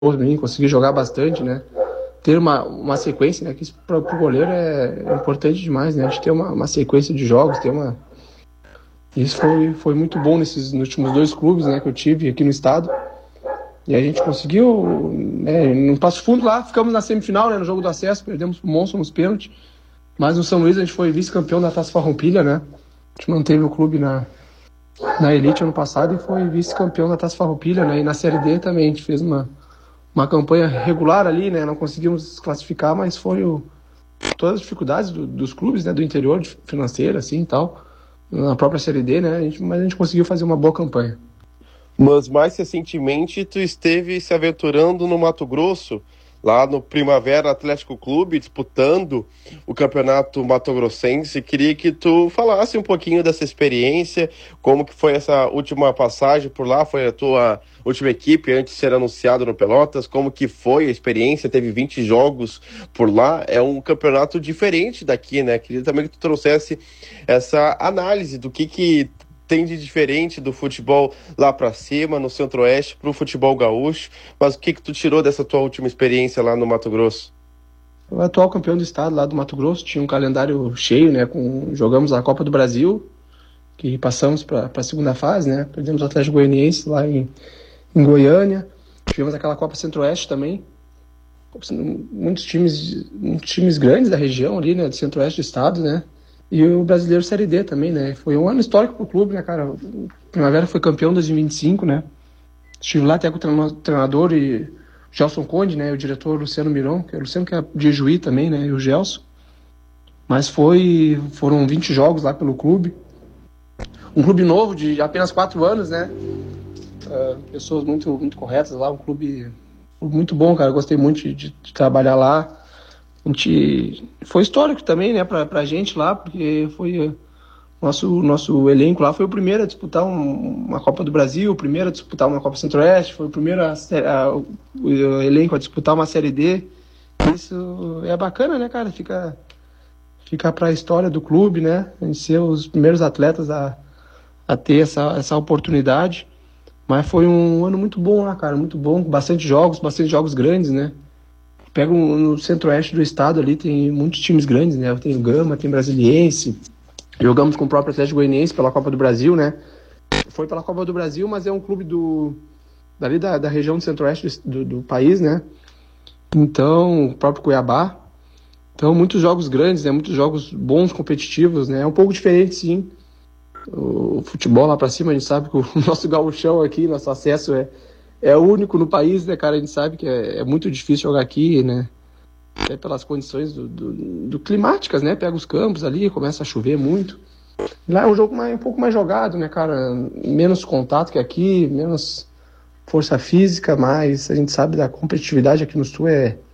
também, consegui jogar bastante, né? Ter uma sequência, né? Que isso para o goleiro é importante demais, né? A gente ter uma sequência de jogos, ter uma... Isso foi muito bom nos últimos 2 clubes, né? Que eu tive aqui no estado. E a gente conseguiu, né? No Passo Fundo lá, ficamos na semifinal, né? No jogo do acesso, perdemos pro Monstro nos pênaltis. Mas no São Luís a gente foi vice-campeão da Taça Farroupilha, né? A gente manteve o clube na Elite ano passado e foi vice-campeão da Taça Farroupilha, né? E na Série D também a gente fez uma campanha regular ali, né? Não conseguimos classificar, mas todas as dificuldades dos clubes, né? Do interior, financeira, assim e tal, na própria Série D, né? Mas a gente conseguiu fazer uma boa campanha. Mas mais recentemente tu esteve se aventurando no Mato Grosso, lá no Primavera Atlético Clube, disputando o campeonato mato-grossense. Queria que tu falasse um pouquinho dessa experiência, como que foi essa última passagem por lá, foi a tua última equipe antes de ser anunciado no Pelotas, como que foi a experiência, teve 20 jogos por lá, é um campeonato diferente daqui, né? Queria também que tu trouxesse essa análise do que tem de diferente do futebol lá para cima, no Centro-Oeste, para o futebol gaúcho. Mas o que tu tirou dessa tua última experiência lá no Mato Grosso? O atual campeão do estado lá do Mato Grosso tinha um calendário cheio, né? Jogamos a Copa do Brasil, que passamos para a segunda fase, né? Perdemos o Atlético Goianiense lá em Goiânia. Tivemos aquela Copa Centro-Oeste também. Muitos times grandes da região ali, né? Do Centro-Oeste do estado, né? E o Brasileiro Série D também, né? Foi um ano histórico pro clube, né, cara? O Primavera foi campeão em 2025, né? Estive lá até com o treinador e Gelson Conde, né? E o diretor Luciano Miron, que é o Luciano que é de Juí também, né? E o Gelson. Mas foram 20 jogos lá pelo clube. Um clube novo, de apenas 4 anos, né? Pessoas muito, muito corretas lá. Um clube muito bom, cara. Eu gostei muito de trabalhar lá. Foi histórico também, né, pra gente lá, porque foi nosso elenco lá foi o primeiro a disputar uma Copa do Brasil, o primeiro a disputar uma Copa Centro-Oeste, foi o primeiro o elenco a disputar uma Série D. Isso é bacana, né, cara? Fica pra história do clube, né? A gente ser os primeiros atletas a ter essa oportunidade. Mas foi um ano muito bom lá, cara, muito bom, com bastante jogos grandes, né? Pega no Centro-Oeste do estado ali, tem muitos times grandes, né? Tem o Gama, tem o Brasiliense. Jogamos com o próprio Atlético Goianiense pela Copa do Brasil, né? Foi pela Copa do Brasil, mas é um clube dali da região do Centro-Oeste do país, né? Então, o próprio Cuiabá. Então, muitos jogos grandes, né? Muitos jogos bons, competitivos, né? É um pouco diferente, sim. O futebol lá pra cima, a gente sabe que o nosso gauchão aqui, nosso acesso é o único no país, né, cara? A gente sabe que é muito difícil jogar aqui, né? Até pelas condições do climáticas, né? Pega os campos ali, começa a chover muito. Lá é um jogo um pouco mais jogado, né, cara? Menos contato que aqui, menos força física, mas a gente sabe da competitividade aqui no Sul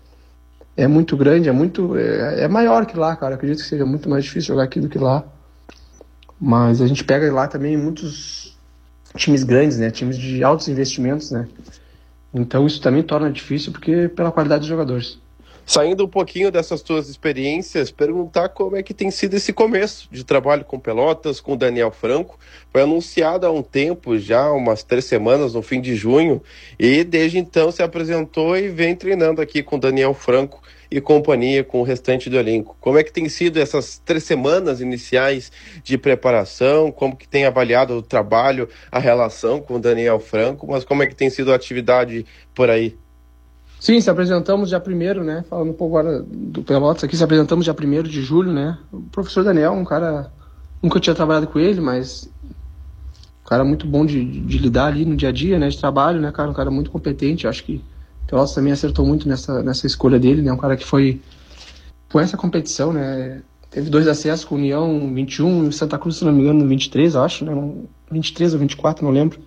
é muito grande, é maior que lá, cara. Eu acredito que seja muito mais difícil jogar aqui do que lá. Mas a gente pega lá também muitos times grandes, né? Times de altos investimentos, né? Então isso também torna difícil pela qualidade dos jogadores. Saindo um pouquinho dessas tuas experiências, perguntar como é que tem sido esse começo de trabalho com Pelotas, com o Daniel Franco. Foi anunciado há um tempo já, umas 3 semanas, no fim de junho, e desde então se apresentou e vem treinando aqui com o Daniel Franco e companhia com o restante do elenco. Como é que tem sido essas 3 semanas iniciais de preparação? Como que tem avaliado o trabalho, a relação com o Daniel Franco? Mas como é que tem sido a atividade por aí? Sim, se apresentamos dia 1º, né? Falando um pouco agora do Pelotas aqui, se apresentamos dia 1º de julho, né? O professor Daniel, um cara... Nunca tinha trabalhado com ele, mas... Um cara muito bom de lidar ali no dia a dia, né? De trabalho, né, cara? Um cara muito competente. Eu acho que o Pelotas também acertou muito nessa escolha dele, né? Um cara que foi com essa competição, né? Teve 2 acessos com o União 21 e o Santa Cruz, se não me engano, no 23, eu acho, né? 23 ou 24, não lembro.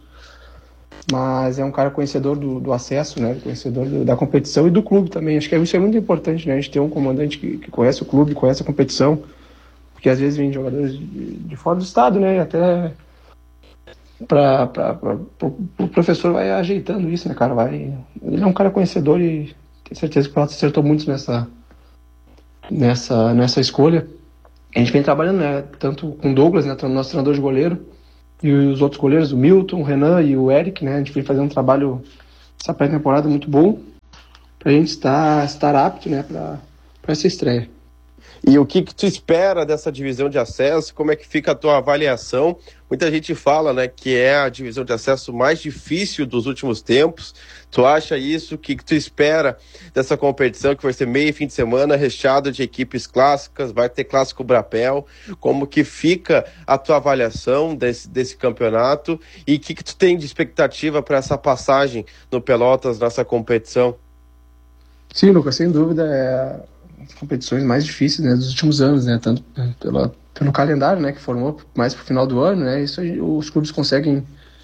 Mas é um cara conhecedor do acesso, né? Conhecedor da competição e do clube também. Acho que isso é muito importante, né? A gente ter um comandante que conhece o clube, conhece a competição. Porque às vezes vem jogadores de fora do estado, né? E até o professor vai ajeitando isso, né, cara? Ele é um cara conhecedor e tenho certeza que o Pelotas acertou muito nessa escolha. A gente vem trabalhando, né? Tanto com o Douglas, né? Nosso treinador de goleiro, e os outros goleiros, o Milton, o Renan e o Eric, né? A gente vem fazendo um trabalho essa pré-temporada muito bom. pra gente estar apto, né, pra essa estreia. E o que tu espera dessa divisão de acesso? Como é que fica a tua avaliação? Muita gente fala, né, que é a divisão de acesso mais difícil dos últimos tempos. Tu acha isso? O que tu espera dessa competição, que vai ser meio fim de semana, recheado de equipes clássicas, vai ter Clássico Brapel? Como que fica a tua avaliação desse campeonato? E o que tu tem de expectativa para essa passagem no Pelotas nessa competição? Sim, Lucas, sem dúvida é as competições mais difíceis, né, dos últimos anos, né, tanto pelo calendário, né, que formou mais pro final do ano, né, isso aí, os clubes conseguem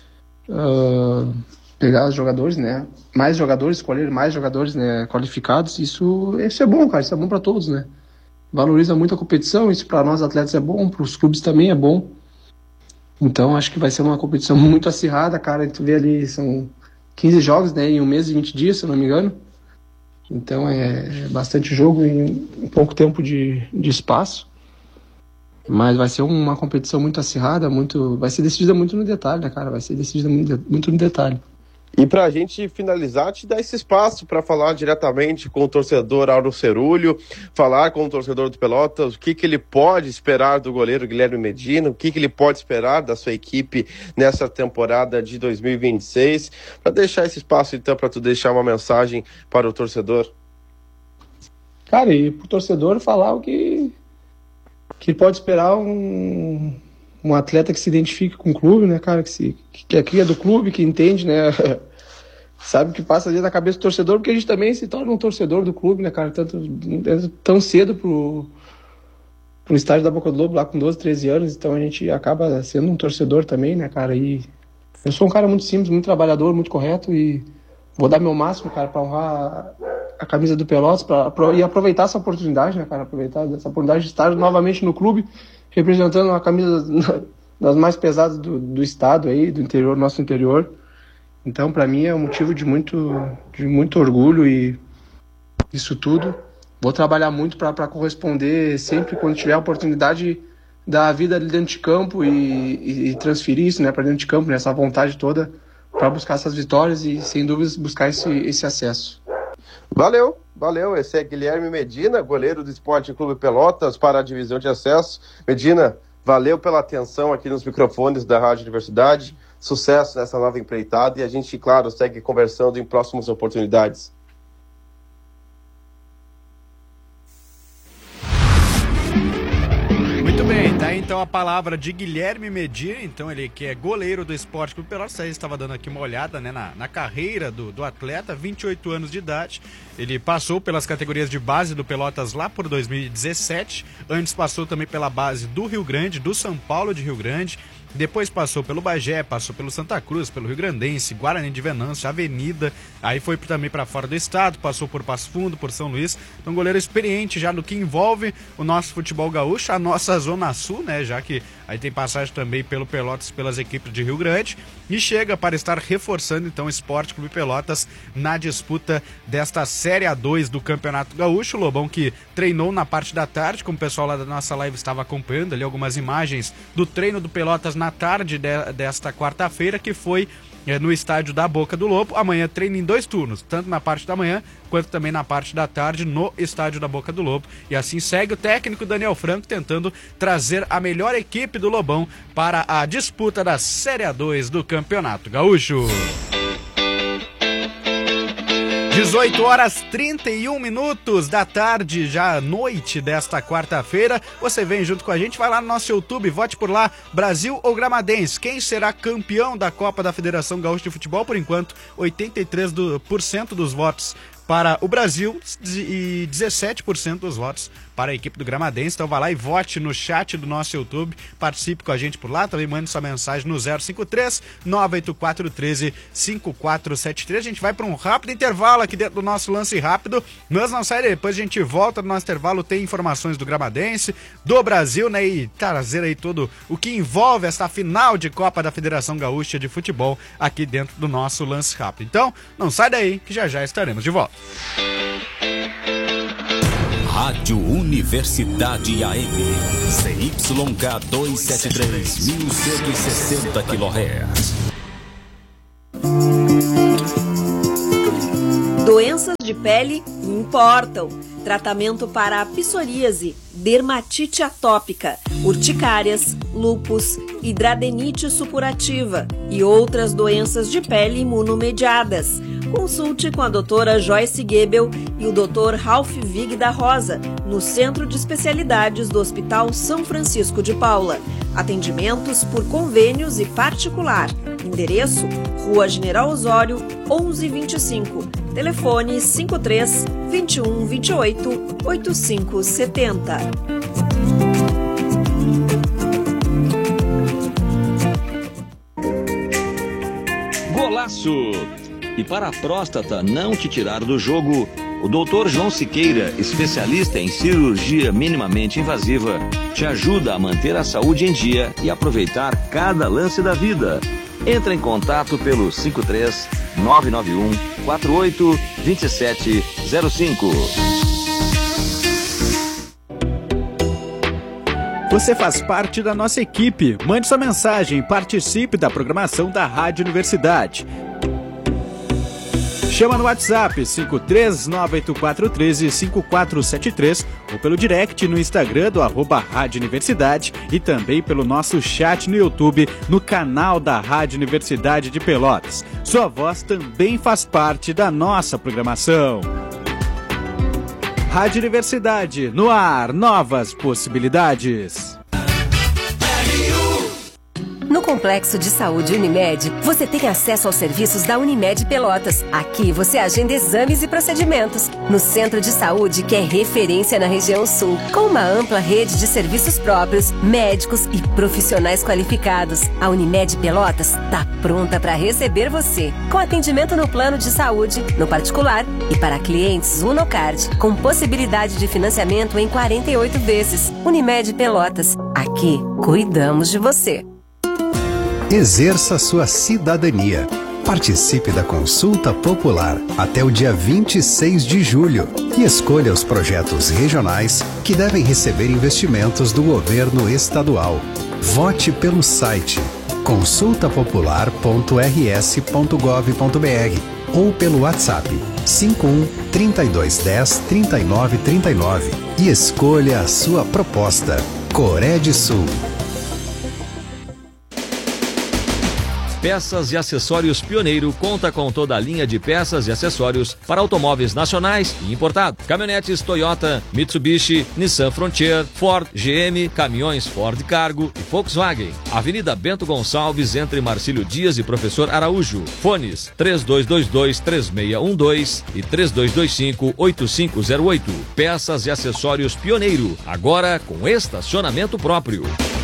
pegar os jogadores, né, mais jogadores, escolher mais jogadores, né, qualificados. Isso é bom, cara, isso é bom para todos, né, valoriza muito a competição. Isso para nós atletas é bom, para os clubes também é bom. Então acho que vai ser uma competição muito acirrada, cara. Tu vê ali, são 15 jogos, né, em 1 mês e 20 dias, se eu não me engano. Então é bastante jogo em pouco tempo de espaço. Mas vai ser uma competição muito acirrada, vai ser decidida muito no detalhe, né, cara? Vai ser decidida muito no detalhe. E para a gente finalizar, te dar esse espaço para falar diretamente com o torcedor Auro Cerulho, falar com o torcedor do Pelotas, o que ele pode esperar do goleiro Guilherme Medina, o que ele pode esperar da sua equipe nessa temporada de 2026, para deixar esse espaço então para tu deixar uma mensagem para o torcedor. Cara, e pro torcedor falar o que pode esperar um atleta que se identifique com o clube, né, cara, que é cria do clube, que entende, né, sabe o que passa ali na cabeça do torcedor, porque a gente também se torna um torcedor do clube, né, cara, tão cedo pro estádio da Boca do Lobo, lá com 12, 13 anos, então a gente acaba sendo um torcedor também, né, cara, e eu sou um cara muito simples, muito trabalhador, muito correto, e vou dar meu máximo, cara, pra honrar a camisa do Pelotas, e aproveitar essa oportunidade, né, cara, aproveitar essa oportunidade de estar novamente no clube, representando uma camisa das mais pesadas do estado aí, do interior, nosso interior. Então, para mim é um motivo de muito orgulho e isso tudo. Vou trabalhar muito para corresponder sempre quando tiver a oportunidade da vida ali dentro de campo e transferir isso, né, para dentro de campo, né, essa vontade toda para buscar essas vitórias e, sem dúvidas, buscar esse acesso. Valeu. Esse é Guilherme Medina, goleiro do Esporte Clube Pelotas para a divisão de acesso. Medina, valeu pela atenção aqui nos microfones da Rádio Universidade. Sucesso nessa nova empreitada e a gente, claro, segue conversando em próximas oportunidades. Muito bem, tá aí então a palavra de Guilherme Medina, então ele que é goleiro do Esporte Clube Pelotas. Aí estava dando aqui uma olhada, né, na carreira do atleta, 28 anos de idade. Ele passou pelas categorias de base do Pelotas lá por 2017, antes passou também pela base do Rio Grande, do São Paulo de Rio Grande, depois passou pelo Bagé, passou pelo Santa Cruz, pelo Rio Grandense, Guarani de Venâncio, Avenida, aí foi também para fora do estado, passou por Passo Fundo, por São Luís. Então, goleiro experiente já no que envolve o nosso futebol gaúcho, a nossa Zona Sul, né, já que aí tem passagem também pelo Pelotas, pelas equipes de Rio Grande, e chega para estar reforçando então o Esporte Clube Pelotas na disputa desta Série A2 do Campeonato Gaúcho. O Lobão que treinou na parte da tarde, como o pessoal lá da nossa live estava acompanhando ali algumas imagens do treino do Pelotas na tarde desta quarta-feira, que foi no estádio da Boca do Lobo. Amanhã treina em 2 turnos, tanto na parte da manhã quanto também na parte da tarde no estádio da Boca do Lobo. E assim segue o técnico Daniel Franco tentando trazer a melhor equipe do Lobão para a disputa da Série A2 do Campeonato Gaúcho. 18h31 da tarde, já à noite desta quarta-feira. Você vem junto com a gente, vai lá no nosso YouTube, vote por lá, Brasil ou Gramadense. Quem será campeão da Copa da Federação Gaúcha de Futebol? Por enquanto, 83% dos votos para o Brasil e 17% dos votos para a equipe do Gramadense. Então vai lá e vote no chat do nosso YouTube, participe com a gente por lá, também mande sua mensagem no 053-98413-5473. A gente vai para um rápido intervalo aqui dentro do nosso Lance Rápido, mas não sai, depois a gente volta no nosso intervalo, tem informações do Gramadense, do Brasil, né, e trazer aí tudo o que envolve esta final de Copa da Federação Gaúcha de Futebol aqui dentro do nosso Lance Rápido. Então, não sai daí que já estaremos de volta. Rádio Universidade AM, CYK 273, 1160 kHz. Doenças de pele importam. Tratamento para a psoríase, dermatite atópica, urticárias, lúpus, hidradenite supurativa e outras doenças de pele imunomediadas. Consulte com a doutora Joyce Goebel e o Dr. Ralph Vig da Rosa, no Centro de Especialidades do Hospital São Francisco de Paula. Atendimentos por convênios e particular. Endereço: Rua General Osório, 1125. Telefone 53 21 28 8570. Golaço! E para a próstata não te tirar do jogo, o Dr. João Siqueira, especialista em cirurgia minimamente invasiva, te ajuda a manter a saúde em dia e aproveitar cada lance da vida. Entra em contato pelo 53 991 48 2705. Você faz parte da nossa equipe. Mande sua mensagem e participe da programação da Rádio Universidade. Chama no WhatsApp 53984135473 ou pelo direct no Instagram do @Rádio Universidade e também pelo nosso chat no YouTube no canal da Rádio Universidade de Pelotas. Sua voz também faz parte da nossa programação. Rádio Universidade, no ar, novas possibilidades. No Complexo de Saúde Unimed, você tem acesso aos serviços da Unimed Pelotas. Aqui você agenda exames e procedimentos. No Centro de Saúde, que é referência na região sul, com uma ampla rede de serviços próprios, médicos e profissionais qualificados. A Unimed Pelotas está pronta para receber você. Com atendimento no plano de saúde, no particular e para clientes Unocard, com possibilidade de financiamento em 48 vezes. Unimed Pelotas. Aqui, cuidamos de você. Exerça sua cidadania. Participe da consulta popular até o dia 26 de julho e escolha os projetos regionais que devem receber investimentos do governo estadual. Vote pelo site consultapopular.rs.gov.br ou pelo WhatsApp 51 3210 3939 e escolha a sua proposta. Cored-Sul. Peças e Acessórios Pioneiro conta com toda a linha de peças e acessórios para automóveis nacionais e importados. Caminhonetes Toyota, Mitsubishi, Nissan Frontier, Ford, GM, caminhões Ford Cargo e Volkswagen. Avenida Bento Gonçalves, entre Marcílio Dias e Professor Araújo. Fones 3222-3612 e 3225-8508. Peças e Acessórios Pioneiro, agora com estacionamento próprio.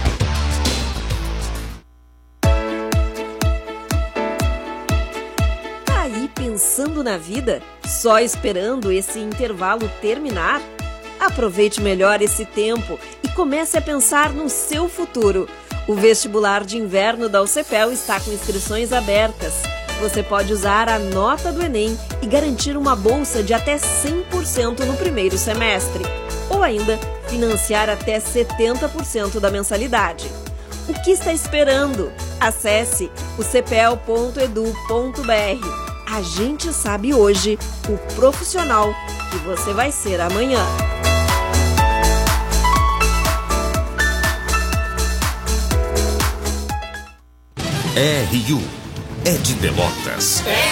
Pensando na vida, só esperando esse intervalo terminar? Aproveite melhor esse tempo e comece a pensar no seu futuro. O vestibular de inverno da UCPEL está com inscrições abertas. Você pode usar a nota do Enem e garantir uma bolsa de até 100% no primeiro semestre. Ou ainda, financiar até 70% da mensalidade. O que está esperando? Acesse ucpel.edu.br. A gente sabe hoje o profissional que você vai ser amanhã. RU é de Pelotas.